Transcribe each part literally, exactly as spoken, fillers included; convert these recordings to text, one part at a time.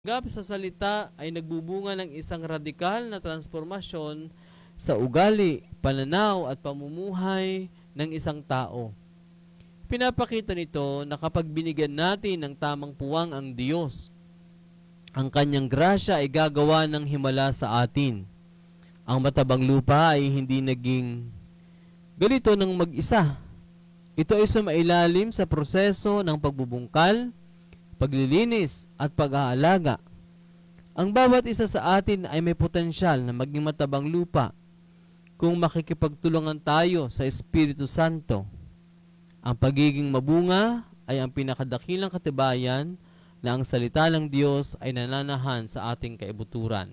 Gap sa salita ay nagbubunga ng isang radikal na transformasyon sa ugali, pananaw at pamumuhay ng isang tao. Pinapakita nito na kapag binigyan natin ng tamang puwang ang Diyos, ang kanyang grasya ay gagawa ng himala sa atin. Ang matabang lupa ay hindi naging ganito ng mag-isa. Ito ay sumailalim sa proseso ng pagbubungkal, paglilinis at pag-aalaga. Ang bawat isa sa atin ay may potensyal na maging matabang lupa kung makikipagtulungan tayo sa Espiritu Santo. Ang pagiging mabunga ay ang pinakadakilang katibayan na ang salita ng Diyos ay nananahan sa ating kaibuturan.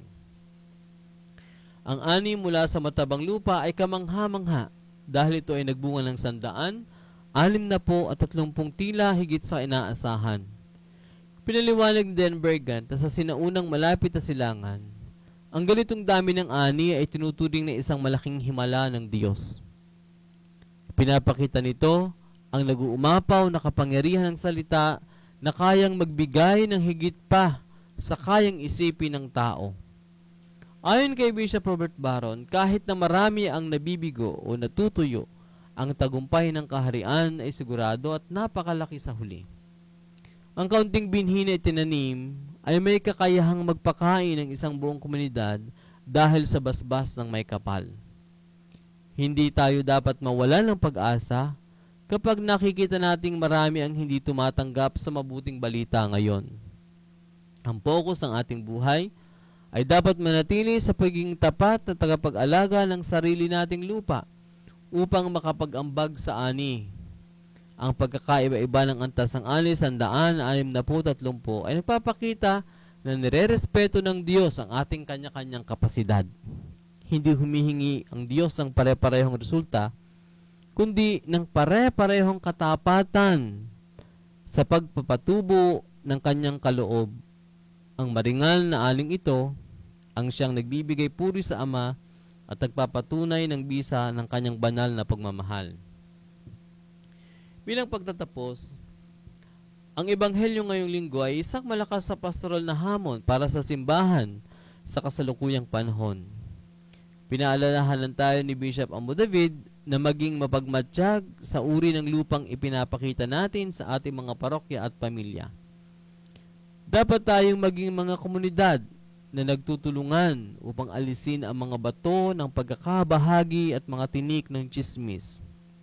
Ang ani mula sa matabang lupa ay kamangha-mangha dahil ito ay nagbunga ng sandaan, alim na po at tatlumpung tila higit sa inaasahan. Pinaliwanag ni Denbergan na sa sinaunang malapit na silangan, ang ganitong dami ng ani ay tinuturing na isang malaking himala ng Diyos. Pinapakita nito ang nag-uumapaw na kapangyarihan ng salita na kayang magbigay ng higit pa sa kayang isipin ng tao. Ayon kay Bishop Robert Barron, kahit na marami ang nabibigo o natutuyo, ang tagumpay ng kaharian ay sigurado at napakalaki sa huli. Ang kaunting binhi na itinanim ay may kakayahang magpakain ng isang buong komunidad dahil sa basbas ng may kapal. Hindi tayo dapat mawalan ng pag-asa kapag nakikita nating marami ang hindi tumatanggap sa mabuting balita ngayon. Ang focus ng ating buhay ay dapat manatili sa pagiging tapat na tagapag-alaga ng sarili nating lupa upang makapag-ambag sa ani. Ang pagkakaiba-iba ng antas ng ani, sandaan, anim na po, tatlumpo ay nagpapakita na nire-respeto ng Diyos ang ating kanya-kanyang kapasidad. Hindi humihingi ang Diyos ng pare-parehong resulta, kundi ng pare-parehong katapatan sa pagpapatubo ng kanyang kaloob. Ang maringal na aling ito ang siyang nagbibigay puri sa Ama at nagpapatunay ng bisa ng kanyang banal na pagmamahal. Bilang pagtatapos, ang ebanghelyo ngayong linggo ay isang malakas sa pastoral na hamon para sa simbahan sa kasalukuyang panahon. Pinaalalahanan tayo ni Bishop Ambo David na maging mapagmatsyag sa uri ng lupang ipinapakita natin sa ating mga parokya at pamilya. Dapat tayong maging mga komunidad na nagtutulungan upang alisin ang mga bato ng pagkakabahagi at mga tinik ng tsismis.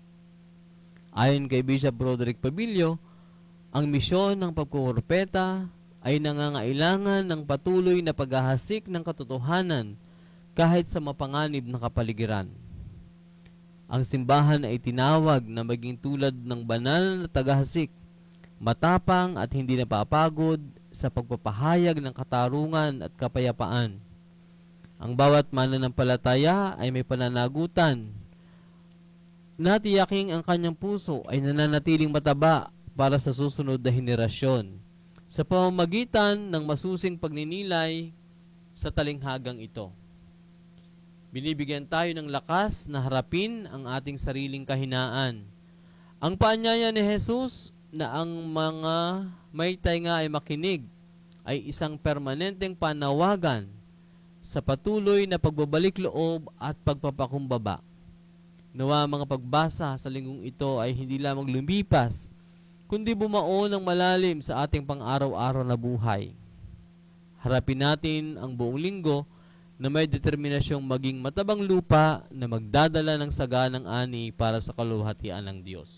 Ayon kay Bishop Roderick Pabilio, ang misyon ng pagkukuropeta ay nangangailangan ng patuloy na paghahasik ng katotohanan kahit sa mapanganib na kapaligiran. Ang simbahan ay tinawag na maging tulad ng banal na tagahasik, matapang at hindi napapagod sa pagpapahayag ng katarungan at kapayapaan. Ang bawat mananampalataya ay may pananagutan. Natiyaking ang kanyang puso ay nananatiling mataba para sa susunod na henerasyon sa pamamagitan ng masusing pagninilay sa talinghagang ito. Binibigyan tayo ng lakas na harapin ang ating sariling kahinaan. Ang paanyaya ni Jesus na ang mga may tainga ay makinig ay isang permanenteng panawagan sa patuloy na pagbabalik loob at pagpapakumbaba. Nawa mga pagbasa sa linggong ito ay hindi lamang lumipas, kundi bumao ng malalim sa ating pang-araw-araw na buhay. Harapin natin ang buong linggo na may determinasyong maging matabang lupa na magdadala ng saganang ani para sa kaluwalhatian ng Diyos.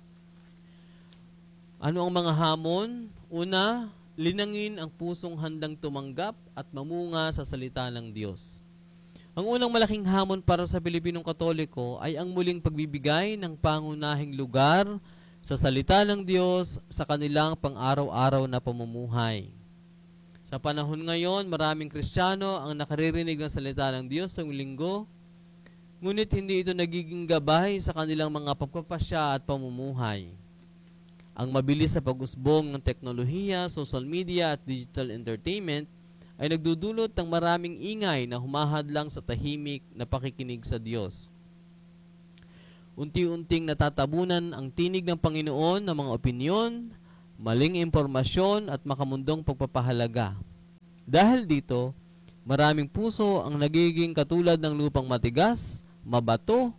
Ano ang mga hamon? Una, linangin ang pusong handang tumanggap at mamunga sa salita ng Diyos. Ang unang malaking hamon para sa Pilipinong Katoliko ay ang muling pagbibigay ng pangunahing lugar sa salita ng Diyos sa kanilang pang-araw-araw na pamumuhay. Sa panahon ngayon, maraming Kristiyano ang nakaririnig ng salita ng Diyos sa linggo, ngunit hindi ito nagiging gabay sa kanilang mga pagpapasya at pamumuhay. Ang mabilis sa pag-usbong ng teknolohiya, social media at digital entertainment ay nagdudulot ng maraming ingay na humahadlang sa tahimik na pakikinig sa Diyos. Unti-unting natatabunan ang tinig ng Panginoon ng mga opinyon, maling impormasyon at makamundong pagpapahalaga. Dahil dito, maraming puso ang nagiging katulad ng lupang matigas, mabato,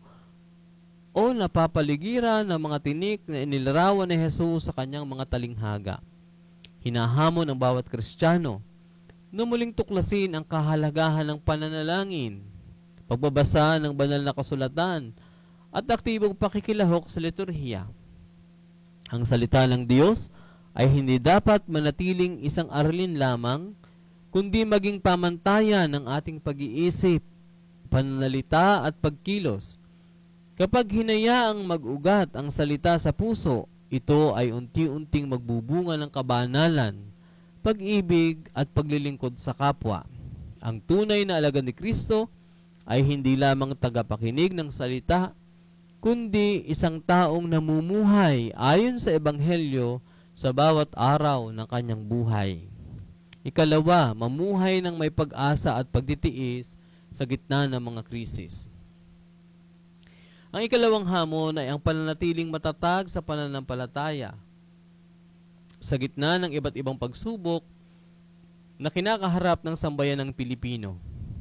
o napapaligiran ng mga tinik na inilarawan ni Jesus sa kanyang mga talinghaga. Hinahamon ang bawat Kristiyano na muling tuklasin ang kahalagahan ng pananalangin, pagbabasa ng banal na kasulatan, at aktibong pakikilahok sa liturhiya. Ang salita ng Diyos ay hindi dapat manatiling isang aralin lamang, kundi maging pamantayan ng ating pag-iisip, pananalita at pagkilos. Kapag hinayaang mag-ugat ang salita sa puso, ito ay unti-unting magbubunga ng kabanalan, pag-ibig at paglilingkod sa kapwa. Ang tunay na alagad ni Kristo ay hindi lamang tagapakinig ng salita, kundi isang taong namumuhay ayon sa Ebanghelyo sa bawat araw ng kanyang buhay. Ikalawa, mamuhay ng may pag-asa at pagtitiis sa gitna ng mga krisis. Ang ikalawang hamon ay ang pananatiling matatag sa pananampalataya. Sa gitna ng iba't ibang pagsubok na kinakaharap ng sambayan ng Pilipino.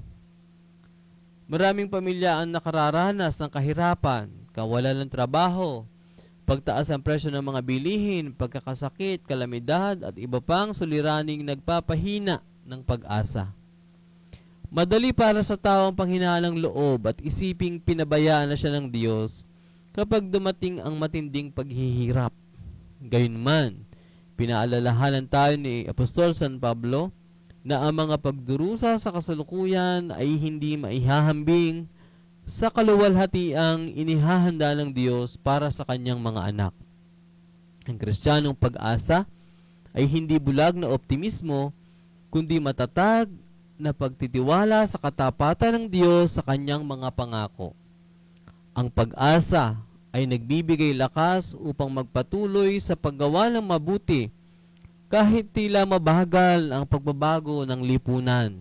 Maraming pamilya ang nakararanas ng kahirapan, kawalan ng trabaho, pagtaas ang presyo ng mga bilihin, pagkakasakit, kalamidad at iba pang suliraning nagpapahina ng pag-asa. Madali para sa tao ang panghinaan ng loob at isiping pinabayaan na siya ng Diyos kapag dumating ang matinding paghihirap. Gayunman, pinaalalahanan tayo ni Apostol San Pablo na ang mga pagdurusa sa kasalukuyan ay hindi maihahambing sa kaluwalhatiang inihahanda ng Diyos para sa kanyang mga anak. Ang Kristiyanong pag-asa ay hindi bulag na optimismo, kundi matatag na pagtitiwala sa katapatan ng Diyos sa kanyang mga pangako. Ang pag-asa ay nagbibigay lakas upang magpatuloy sa paggawa ng mabuti kahit tila mabagal ang pagbabago ng lipunan.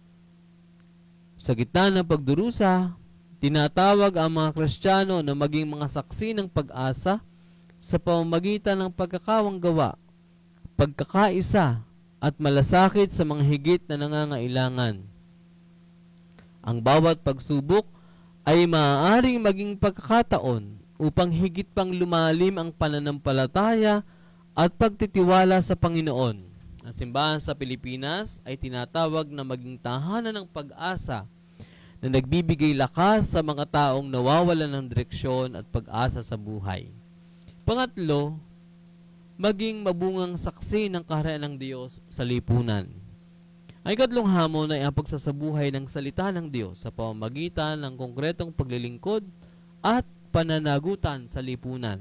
Sa gitna ng pagdurusa, tinatawag ang mga Kristiyano na maging mga saksi ng pag-asa sa pamamagitan ng pagkakawang gawa, pagkakaisa, at malasakit sa mga higit na nangangailangan. Ang bawat pagsubok ay maaaring maging pagkakataon upang higit pang lumalim ang pananampalataya at pagtitiwala sa Panginoon. Ang simbahan sa Pilipinas ay tinatawag na maging tahanan ng pag-asa na nagbibigay lakas sa mga taong nawawalan ng direksyon at pag-asa sa buhay. Pangatlo, maging mabungang saksi ng kaharian ng Diyos sa lipunan. Ang ikatlong hamon ay ang pagsasabuhay ng salita ng Diyos sa pamamagitan ng konkretong paglilingkod at pananagutan sa lipunan.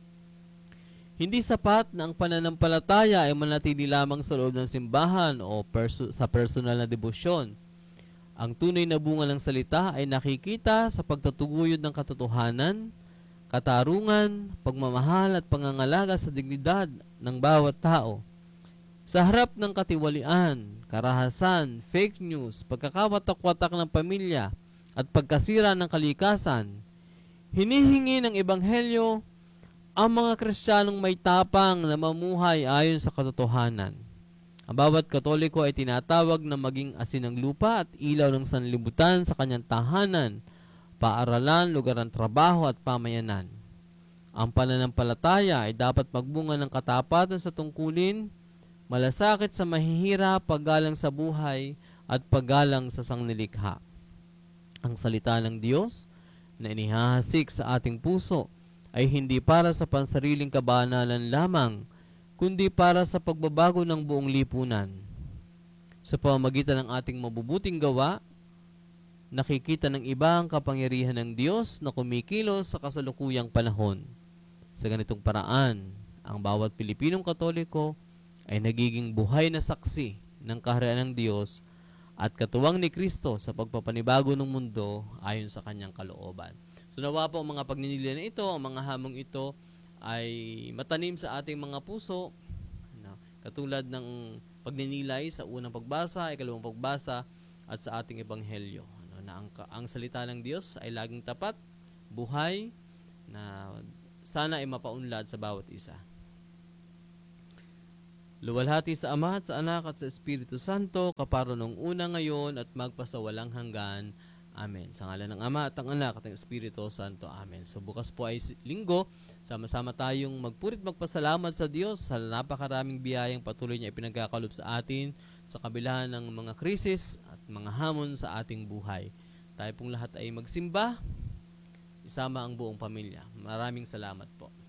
Hindi sapat na ang pananampalataya ay manatili lamang sa loob ng simbahan o perso- sa personal na debosyon. Ang tunay na bunga ng salita ay nakikita sa pagtatuguyod ng katotohanan, katarungan, pagmamahal at pangangalaga sa dignidad ng bawat tao. Sa harap ng katiwalian, karahasan, fake news, pagkakawatak-watak ng pamilya at pagkasira ng kalikasan, hinihingi ng Ebanghelyo ang mga Kristiyanong may tapang na mamuhay ayon sa katotohanan. Ang bawat Katoliko ay tinatawag na maging asin ng lupa at ilaw ng sanlibutan sa kanyang tahanan, paaralan, lugar ng trabaho at pamayanan. Ang pananampalataya ay dapat magbunga ng katapatan sa tungkulin, malasakit sa mahihirap, paggalang sa buhay, at paggalang sa sangnilikha. Ang salita ng Diyos na inihahasik sa ating puso ay hindi para sa pansariling kabanalan lamang, kundi para sa pagbabago ng buong lipunan. Sa pamamagitan ng ating mabubuting gawa, nakikita ng iba ang kapangyarihan ng Diyos na kumikilos sa kasalukuyang panahon. Sa ganitong paraan, ang bawat Pilipinong Katoliko ay nagiging buhay na saksi ng kaharian ng Diyos at katuwang ni Kristo sa pagpapanibago ng mundo ayon sa kanyang kalooban. So nawa po ang mga pagninilay na ito, ang mga hamong ito ay matanim sa ating mga puso, katulad ng pagninilay sa unang pagbasa, ikalawang pagbasa, at sa ating Ebanghelyo. Na ang, ang salita ng Diyos ay laging tapat, buhay, na sana ay mapaunlad sa bawat isa. Luwalhati sa Ama at sa Anak at sa Espiritu Santo, kaparo nung una ngayon at magpasawalang hanggan. Amen. Sa ngalan ng Ama at ng Anak at ng Espiritu Santo. Amen. So bukas po ay linggo, sama-sama tayong magpurit magpasalamat sa Diyos sa napakaraming biyayang patuloy niya ipinagkakalob sa atin sa kabila ng mga krisis at mga hamon sa ating buhay. Tayo pong lahat ay magsimba, isama ang buong pamilya. Maraming salamat po.